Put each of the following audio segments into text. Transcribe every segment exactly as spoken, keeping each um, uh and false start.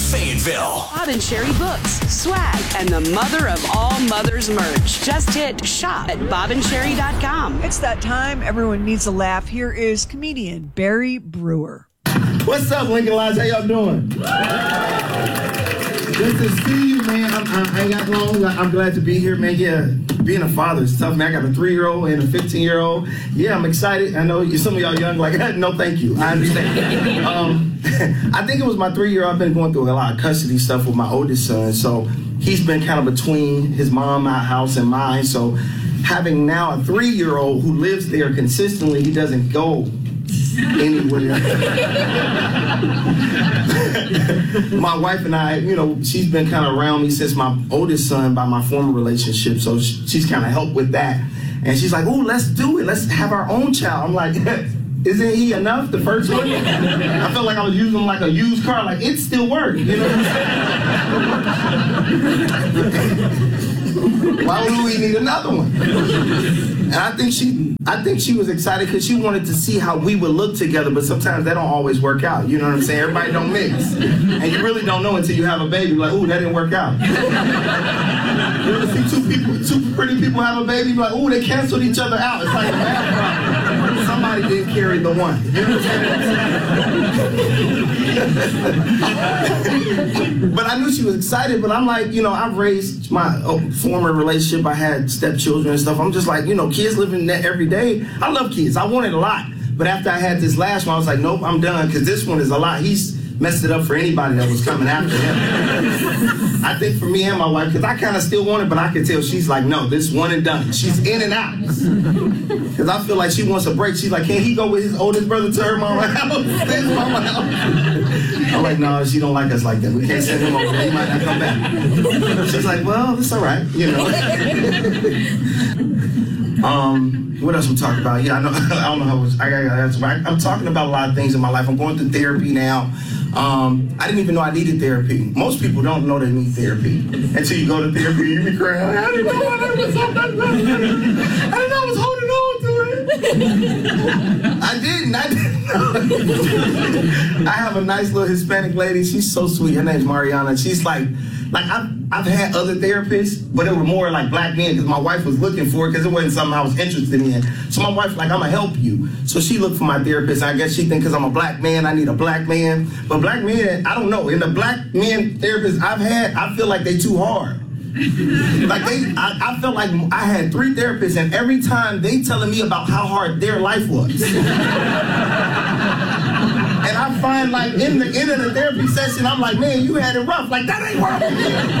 Fayetteville. Bob and Sherry books, swag, and the mother of all mothers merch. Just hit shop at bob and sherry dot com. It's that time. Everyone needs a laugh. Here is comedian Barry Brewer. What's up, Lincoln Lodge? How y'all doing? Good to see you, man. I'm, I'm, I ain't got long. I'm glad to be here, man. Yeah, being a father is tough, man. I got a three-year-old and a fifteen-year-old. Yeah, I'm excited. I know some of y'all young, like, no, thank you. I understand. um, I think it was my three-year-old. I've been going through a lot of custody stuff with my oldest son, so he's been kind of between his mom, my house, and mine. So having now a three-year-old who lives there consistently, he doesn't go anywhere. My wife and I, you know, she's been kind of around me since my oldest son by my former relationship, so she's kind of helped with that. And she's like, "Oh, let's do it. Let's have our own child." I'm like, "Isn't he enough, the first one?" I felt like I was using him like a used car, like it still worked. You know what I'm saying? Why would we need another one? And I think she, I think she was excited because she wanted to see how we would look together. But sometimes that don't always work out. You know what I'm saying? Everybody don't mix, and you really don't know until you have a baby. Like, ooh, that didn't work out. You ever see two people, two pretty people have a baby? Like, ooh, they canceled each other out. It's like a math problem. Somebody didn't carry the one. You know what I'm saying? But I knew she was excited. But I'm like, you know, I've raised my oh, former relationship. I had stepchildren and stuff. I'm just like, you know, kids living that every day. I love kids. I wanted a lot. But after I had this last one, I was like, nope, I'm done. Because this one is a lot. He's messed it up for anybody that was coming after him. I think for me and my wife, because I kind of still want it, but I can tell she's like, no, this one and done. She's in and out. Because I feel like she wants a break. She's like, can't he go with his oldest brother to her mama's house? His mama's house. I'm like, no, she don't like us like that. We can't send him over. He might not come back. She's like, well, it's all right, you know. um, what else we talking about? Yeah, I know. I don't know how much. I gotta answer. I'm talking about a lot of things in my life. I'm going through therapy now. Um, I didn't even know I needed therapy. Most people don't know they need therapy until you go to therapy and you be crying. I didn't know I was so much. I didn't know I was holding on to it. I didn't. I didn't. I have a nice little Hispanic lady. She's so sweet. Her name's Mariana. She's like, like I've, I've had other therapists, but it were more like black men because my wife was looking for it because it wasn't something I was interested in. So my wife's like, I'm gonna help you. So she looked for my therapist. I guess she think because I'm a black man, I need a black man. But black men, I don't know. In the black men therapists I've had, I feel like they too hard. Like they, I, I felt like I had three therapists, and every time they telling me about how hard their life was. And I find like in the end of the therapy session, I'm like, man, you had it rough. Like that ain't worth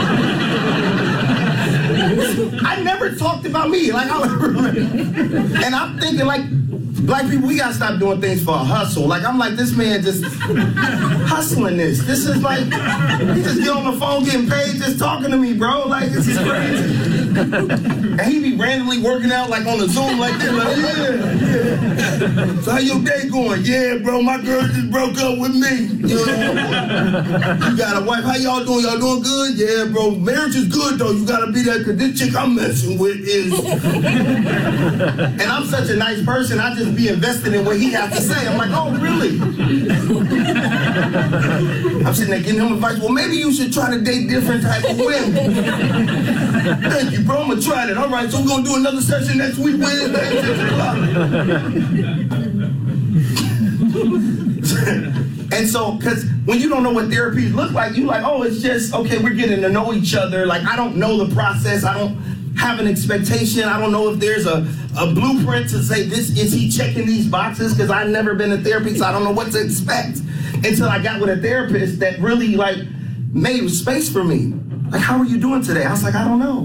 it. I never talked about me. Like I and I'm thinking like, black people, we gotta stop doing things for a hustle. Like I'm like, this man just hustling this. This is like, he just get on the phone getting paid just talking to me, bro. Like this is crazy. And he be randomly working out like on the Zoom like this, like, yeah, yeah. So how your day going? Yeah, bro, my girl just broke up with me. You know, you got a wife, how y'all doing? Y'all doing good? Yeah, bro, marriage is good though. You gotta be there because this chick I'm messing with is. And I'm such a nice person, I just be invested in what he has to say. I'm like, oh, really? I'm sitting there giving him advice. Well, maybe you should try to date different type of women. Thank you, bro. I'm gonna try that. All right, so we're gonna do another session next week, Wednesday. And so, because when you don't know what therapy look like, you like, oh, it's just, okay, we're getting to know each other. Like, I don't know the process. I don't have an expectation. I don't know if there's a, a blueprint to say, this is he checking these boxes? Because I've never been to therapy, so I don't know what to expect. Until I got with a therapist that really, like, made space for me. Like, how are you doing today? I was like, I don't know.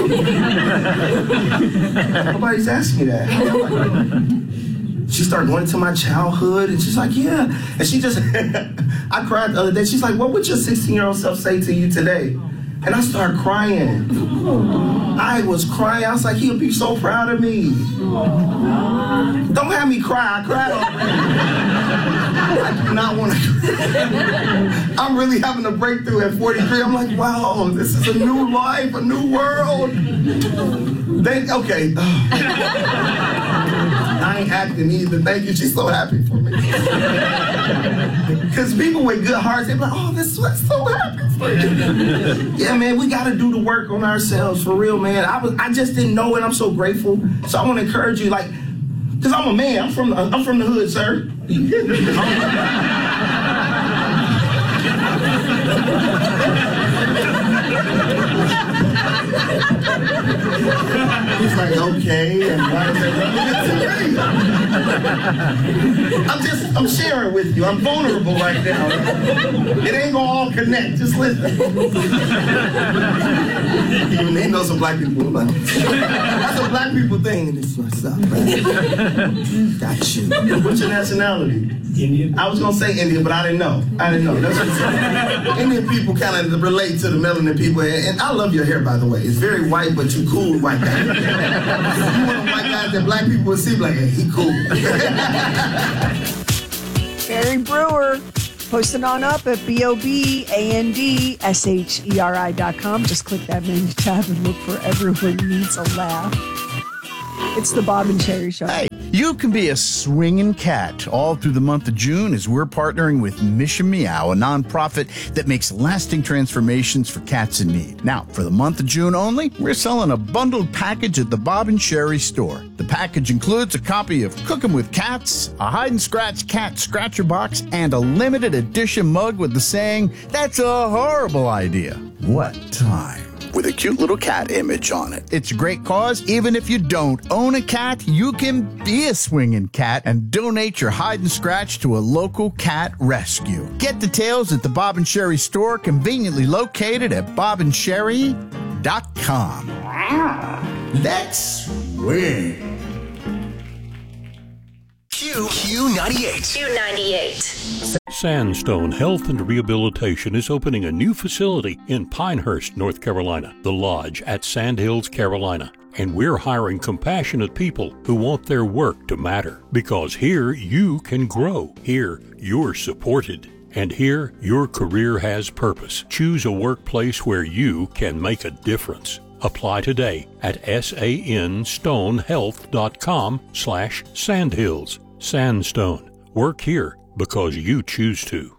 Nobody's asked me that. She started going into my childhood, and she's like, yeah. And she just, I cried the other day. She's like, what would your sixteen-year-old self say to you today? And I started crying. I was crying. I was like, he'll be so proud of me. Don't have me cry. I cried already. I do not want to cry. I'm really having a breakthrough at forty-three. I'm like, wow, this is a new life, a new world. They, okay. I ain't acting either. Thank you. She's so happy for me. Because people with good hearts, they be like, oh, this sweat's so happy for you. Yeah, man, we got to do the work on ourselves for real, man. I was, I just didn't know it. I'm so grateful. So I want to encourage you, like, because I'm a man. I'm from, the, I'm from the hood, sir. He's like, okay. And I'm just, I'm sharing with you. I'm vulnerable right now. It ain't gonna all connect. Just listen. Even they know some black people. Like, that's a black people thing. And it's what's up, man. Got you. What's your nationality? Indian. I was gonna say Indian, but I didn't know. I didn't know. That's what I'm saying. Indian people kind of relate to the melanin people, and, and I love your hair, by the way. It's very white, but you cool white guy. You one of the white guys that black people would see like, hey, he cool. Barry Brewer, posting on up at B O B A N D S H E R I dot com. Just click that menu tab and look for Everyone Needs a Laugh. It's the Bob and Sherry Show. Hey, you can be a swinging cat all through the month of June as we're partnering with Mission Meow, a nonprofit that makes lasting transformations for cats in need. Now, for the month of June only, we're selling a bundled package at the Bob and Sherry store. The package includes a copy of Cookin' with Cats, a hide and scratch cat scratcher box, and a limited edition mug with the saying, "That's a horrible idea. What time?" with a cute little cat image on it. It's a great cause. Even if you don't own a cat, you can be a swinging cat and donate your hide and scratch to a local cat rescue. Get details at the Bob and Sherry store, conveniently located at bob and sherry dot com. Let's swing. Q Q ninety-eight. Q ninety-eight. Sandstone Health and Rehabilitation is opening a new facility in Pinehurst, North Carolina, The Lodge at Sandhills, Carolina. And we're hiring compassionate people who want their work to matter. Because here you can grow. Here you're supported. And here your career has purpose. Choose a workplace where you can make a difference. Apply today at sanstonehealth.com slash sandhills. Sandstone. Work here because you choose to.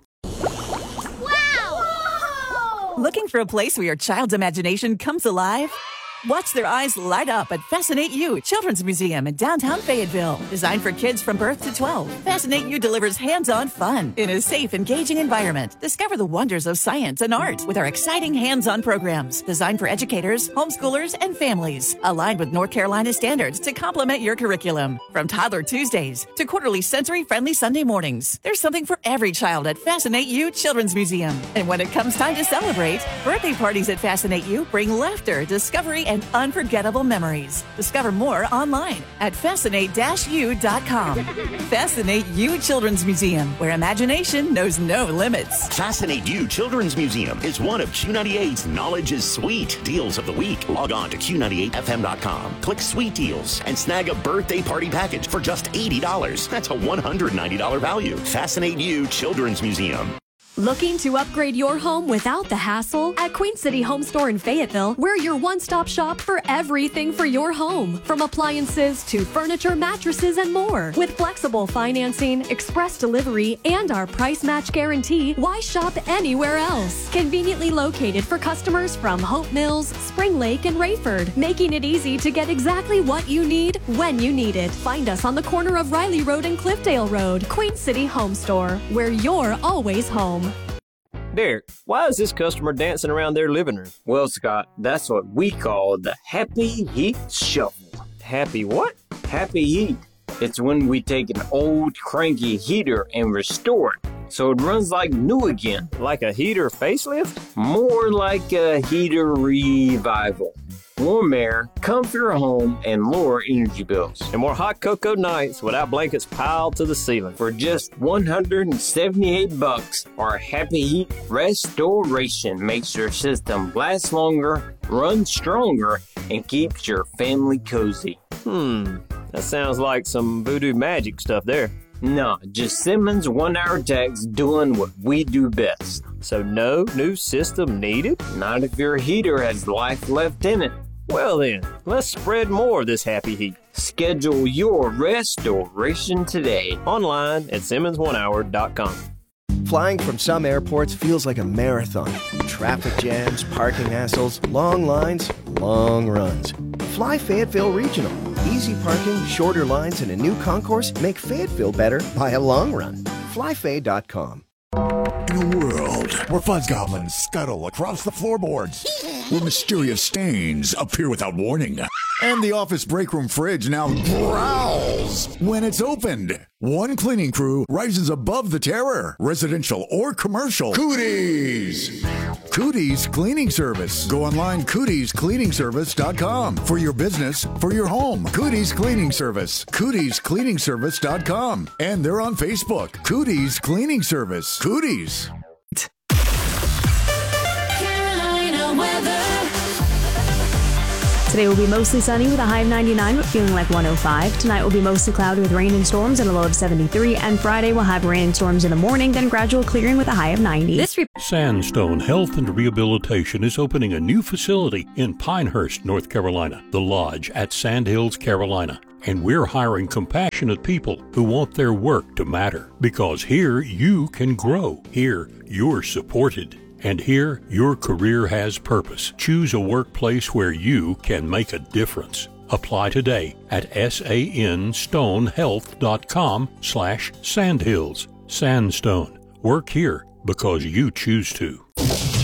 Wow! Looking for a place where your child's imagination comes alive? Watch their eyes light up at Fascinate You Children's Museum in downtown Fayetteville. Designed for kids from birth to twelve, Fascinate You delivers hands-on fun in a safe, engaging environment. Discover the wonders of science and art with our exciting hands-on programs designed for educators, homeschoolers, and families. Aligned with North Carolina standards to complement your curriculum. From Toddler Tuesdays to quarterly sensory-friendly Sunday mornings, there's something for every child at Fascinate You Children's Museum. And when it comes time to celebrate, birthday parties at Fascinate You bring laughter, discovery, and unforgettable memories. Discover more online at fascinate dash u dot com. Fascinate You Children's Museum, where imagination knows no limits. Fascinate You Children's Museum is one of Q ninety-eight's Knowledge is Sweet deals of the week. Log on to Q ninety-eight F M dot com, click Sweet Deals, and snag a birthday party package for just eighty dollars. That's a one hundred ninety dollars value. Fascinate You Children's Museum. Looking to upgrade your home without the hassle? At Queen City Home Store in Fayetteville, we're your one-stop shop for everything for your home. From appliances to furniture, mattresses, and more. With flexible financing, express delivery, and our price match guarantee, why shop anywhere else? Conveniently located for customers from Hope Mills, Spring Lake, and Rayford, making it easy to get exactly what you need when you need it. Find us on the corner of Riley Road and Cliffdale Road. Queen City Home Store, where you're always home. Derek, why is this customer dancing around their living room? Well, Scott, that's what we call the Happy Heat Shuffle. Happy what? Happy Heat. It's when we take an old cranky heater and restore it so it runs like new again. Like a heater facelift? More like a heater revival. Warm air, comfier home, and lower energy bills. And more hot cocoa nights without blankets piled to the ceiling. For just one hundred seventy-eight bucks, our Happy Heat Restoration makes your system last longer, run stronger, and keeps your family cozy. Hmm, that sounds like some voodoo magic stuff there. Nah, just Simmons one-hour techs doing what we do best. So no new system needed? Not if your heater has life left in it. Well then, let's spread more of this happy heat. Schedule your restoration today online at Simmons one hour dot com. Flying from some airports feels like a marathon. Traffic jams, parking hassles, long lines, long runs. Fly Fayetteville Regional. Easy parking, shorter lines, and a new concourse make Fayetteville better by a long run. fly fay dot com. In a world where fuzz goblins scuttle across the floorboards, where mysterious stains appear without warning, and the office break room fridge now growls when it's opened, one cleaning crew rises above the terror, residential or commercial. Cooties! Cooties Cleaning Service. Go online, cooties cleaning service dot com. For your business, for your home. Cooties Cleaning Service. cooties cleaning service dot com. And they're on Facebook. Cooties Cleaning Service. Cooties. Carolina weather. Today will be mostly sunny with a high of ninety-nine, but feeling like one oh five. Tonight will be mostly cloudy with rain and storms and a low of seventy-three. And Friday will have rain and storms in the morning, then gradual clearing with a high of ninety. This re- Sandstone Health and Rehabilitation is opening a new facility in Pinehurst, North Carolina, The Lodge at Sandhills, Carolina. And we're hiring compassionate people who want their work to matter. Because here you can grow. Here you're supported. And here, your career has purpose. Choose a workplace where you can make a difference. Apply today at sanstonehealth.com slash sandhills. Sandstone. Work here because you choose to.